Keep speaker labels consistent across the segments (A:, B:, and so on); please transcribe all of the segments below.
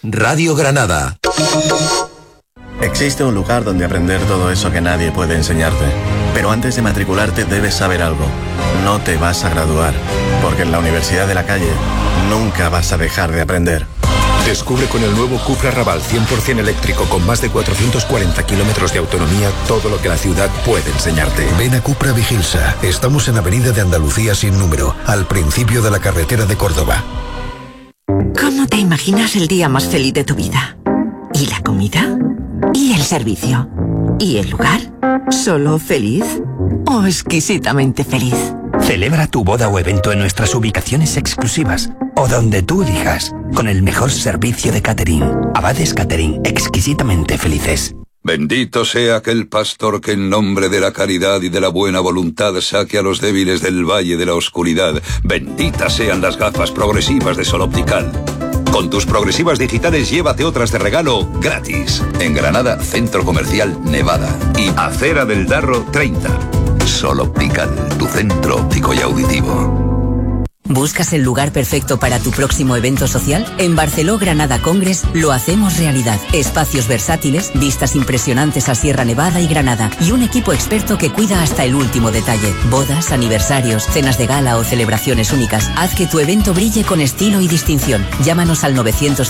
A: Radio Granada.
B: Existe un lugar donde aprender todo eso que nadie puede enseñarte. Pero antes de matricularte debes saber algo. No te vas a graduar, porque en la Universidad de la Calle nunca vas a dejar de aprender.
C: Descubre con el nuevo Cupra Raval 100% eléctrico con más de 440 kilómetros de autonomía todo lo que la ciudad puede enseñarte.
D: Ven a Cupra Vigilsa. Estamos en Avenida de Andalucía sin número, al principio de la carretera de Córdoba.
E: ¿Cómo te imaginas el día más feliz de tu vida? ¿Y la comida? ¿Y el servicio? ¿Y el lugar? ¿Solo feliz? ¿O exquisitamente feliz?
F: Celebra tu boda o evento en nuestras ubicaciones exclusivas o donde tú elijas, con el mejor servicio de catering. Abades Catering, exquisitamente felices.
G: Bendito sea aquel pastor que en nombre de la caridad y de la buena voluntad saque a los débiles del valle de la oscuridad. Benditas sean las gafas progresivas de Sol Optical. Con tus progresivas digitales llévate otras de regalo gratis. En Granada, Centro Comercial Nevada y Acera del Darro 30. Sol Optical, tu centro óptico y auditivo.
H: ¿Buscas el lugar perfecto para tu próximo evento social? En Barceló Granada Congress lo hacemos realidad. Espacios versátiles, vistas impresionantes a Sierra Nevada y Granada y un equipo experto que cuida hasta el último detalle. Bodas, aniversarios, cenas de gala o celebraciones únicas. Haz que tu evento brille con estilo y distinción. Llámanos al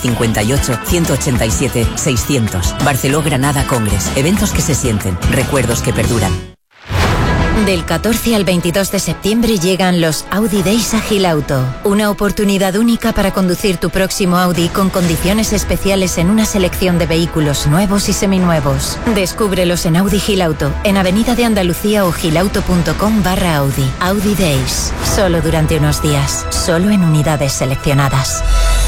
H: 958-187-600. Barceló Granada Congress. Eventos que se sienten, recuerdos que perduran.
I: Del 14 al 22 de septiembre llegan los Audi Days a Gilauto. Una oportunidad única para conducir tu próximo Audi con condiciones especiales en una selección de vehículos nuevos y seminuevos. Descúbrelos en Audi Gilauto, en Avenida de Andalucía o gilauto.com/Audi. Audi Days. Solo durante unos días. Solo en unidades seleccionadas.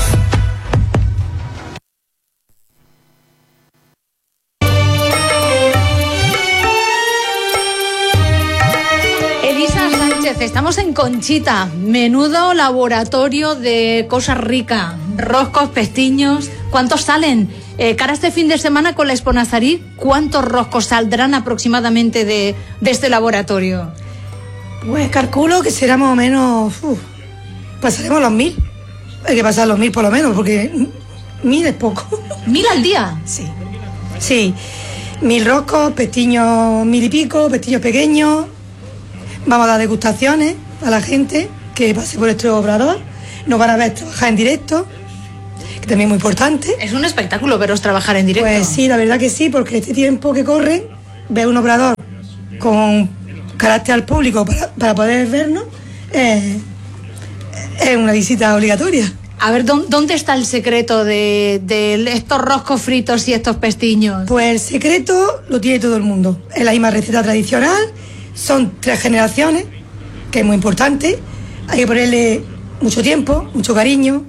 J: Estamos en Conchita, menudo laboratorio de cosas ricas, roscos, pestiños. ¿Cuántos salen? Cara este fin de semana con la Exponazarí, ¿cuántos roscos saldrán aproximadamente de este laboratorio?
K: Pues calculo que será más o menos... pasaremos los 1000. Hay que pasar los 1000 por lo menos, porque 1000 es poco.
J: ¿1000 al día?
K: Sí. Sí, 1000 roscos, pestiños 1000 y pico, pestiños pequeños. Vamos a dar degustaciones a la gente que pase por este obrador. Nos van a ver trabajar en directo, que también es muy importante.
J: Es un espectáculo veros trabajar en directo.
K: Pues sí, la verdad que sí, porque este tiempo que corre, ver un obrador con carácter al público para poder vernos es una visita obligatoria.
J: A ver, ¿dónde está el secreto de estos roscos fritos y estos pestiños?
K: Pues el secreto lo tiene todo el mundo. Es la misma receta tradicional. Son 3 generaciones, que es muy importante. Hay que ponerle mucho tiempo, mucho cariño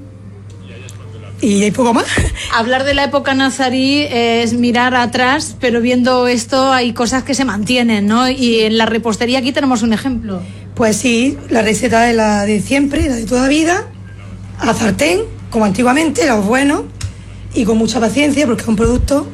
K: y hay poco más.
J: Hablar de la época nazarí es mirar atrás, pero viendo esto hay cosas que se mantienen, ¿no? Y en la repostería aquí tenemos un ejemplo.
K: Pues sí, la receta es la de siempre, la de toda vida, a sartén, como antiguamente, los buenos, y con mucha paciencia, porque es un producto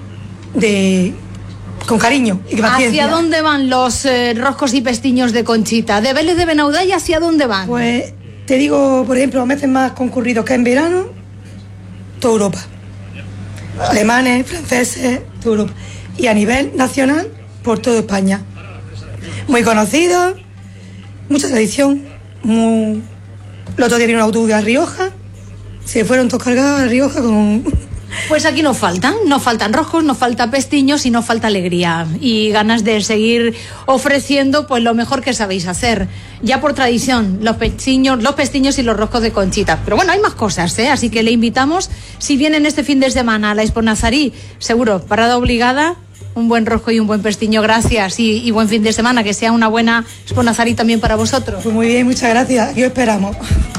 K: con cariño y paciencia.
J: ¿Hacia dónde van los roscos y pestiños de Conchita? ¿De Vélez de Benaudalla hacia dónde van?
K: Pues te digo, por ejemplo, los meses más concurridos que en verano, toda Europa. Alemanes, franceses, toda Europa. Y a nivel nacional, por toda España. Muy conocidos, mucha tradición. Los otros días vino un autobús a Rioja, se fueron todos cargados a Rioja con...
J: Pues aquí nos faltan roscos, nos falta pestiños y nos falta alegría y ganas de seguir ofreciendo pues lo mejor que sabéis hacer. Ya por tradición, los pestiños y los roscos de Conchita. Pero bueno, hay más cosas, así que le invitamos, si vienen este fin de semana a la Exponazarí, seguro, parada obligada, un buen rosco y un buen pestiño. Gracias y buen fin de semana, que sea una buena Exponazarí también para vosotros.
K: Pues muy bien, muchas gracias, aquí os esperamos.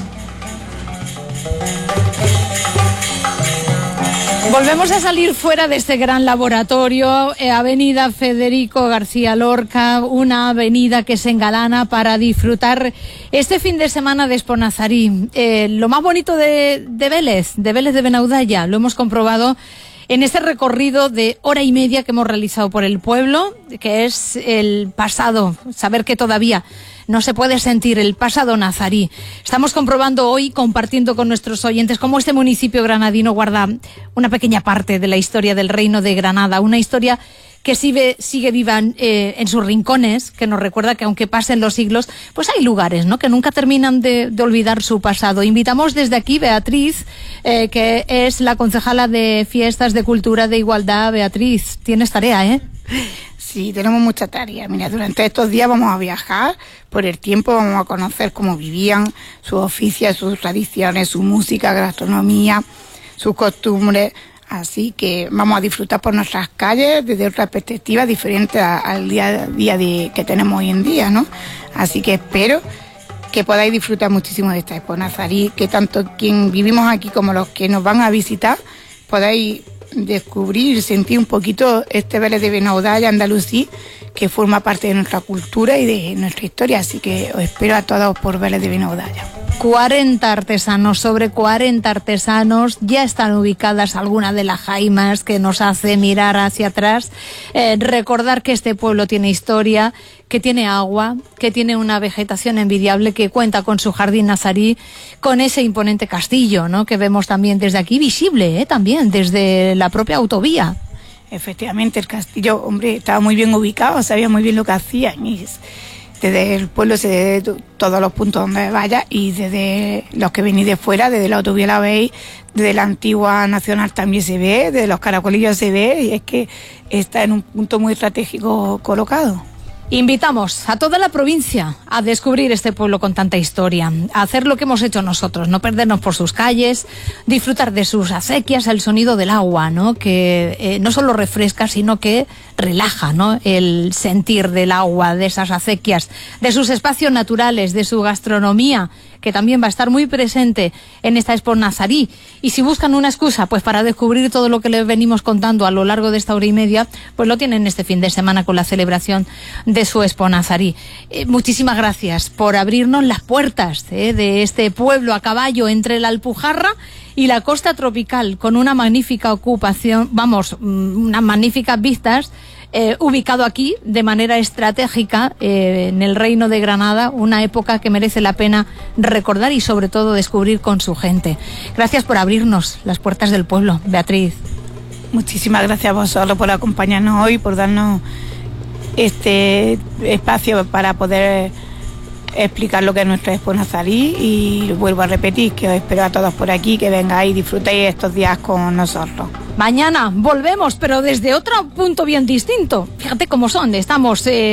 J: Volvemos a salir fuera de este gran laboratorio, Avenida Federico García Lorca, una avenida que se engalana para disfrutar este fin de semana de Exponazarí. Lo más bonito de Vélez de Benaudalla, lo hemos comprobado en este recorrido de 1:30 que hemos realizado por el pueblo, que es el pasado, saber que todavía no se puede sentir el pasado nazarí. Estamos comprobando hoy, compartiendo con nuestros oyentes, cómo este municipio granadino guarda una pequeña parte de la historia del Reino de Granada, una historia que sigue viva en sus rincones, que nos recuerda que aunque pasen los siglos, pues hay lugares, ¿no?, que nunca terminan de olvidar su pasado. Invitamos desde aquí Beatriz, que es la concejala de Fiestas, de Cultura, de Igualdad. Beatriz, tienes tarea, ¿eh?
A: Sí, tenemos mucha tarea. Mira, durante estos días vamos a viajar por el tiempo, vamos a conocer cómo vivían, sus oficios, sus tradiciones, su música, gastronomía, sus costumbres. Así que vamos a disfrutar por nuestras calles desde otra perspectiva diferente al día a día que tenemos hoy en día, ¿no? Así que espero que podáis disfrutar muchísimo de esta Expo Nazarí, que tanto quien vivimos aquí como los que nos van a visitar podáis descubrir, sentir un poquito este Vélez de Benaudalla, Andalusí, que forma parte de nuestra cultura y de nuestra historia. Así que os espero a todos por Vélez de Benaudalla.
J: 40 artesanos, sobre 40 artesanos, ya están ubicadas algunas de las jaimas que nos hace mirar hacia atrás, recordar que este pueblo tiene historia, que tiene agua, que tiene una vegetación envidiable, que cuenta con su jardín nazarí, con ese imponente castillo, ¿no?, que vemos también desde aquí, visible, también desde la propia autovía.
A: Efectivamente, el castillo, hombre, estaba muy bien ubicado, sabía muy bien lo que hacían, y desde el pueblo se ve todos los puntos donde vaya, y desde los que venís de fuera, desde la autovía la veis, desde la antigua Nacional también se ve, desde los Caracolillos se ve, y es que está en un punto muy estratégico colocado.
J: Invitamos a toda la provincia a descubrir este pueblo con tanta historia, a hacer lo que hemos hecho nosotros, no perdernos por sus calles, disfrutar de sus acequias, el sonido del agua, ¿no?, que no solo refresca, sino que relaja, ¿no?, el sentir del agua, de esas acequias, de sus espacios naturales, de su gastronomía, que también va a estar muy presente en esta Expo Nazarí. Y si buscan una excusa pues para descubrir todo lo que les venimos contando a lo largo de esta hora y media, pues lo tienen este fin de semana con la celebración de su Expo Nazarí. Muchísimas gracias por abrirnos las puertas de este pueblo a caballo entre la Alpujarra y la costa tropical, con una magnífica ocupación, unas magníficas vistas, ubicado aquí de manera estratégica en el Reino de Granada, una época que merece la pena recordar y sobre todo descubrir con su gente. Gracias por abrirnos las puertas del pueblo, Beatriz.
A: Muchísimas gracias a vosotros por acompañarnos hoy, por darnos este espacio para poder explicar lo que es nuestra Expo Nazarí, y vuelvo a repetir que os espero a todos por aquí, que vengáis y disfrutéis estos días con nosotros.
J: Mañana volvemos, pero desde otro punto bien distinto. Fíjate cómo son, estamos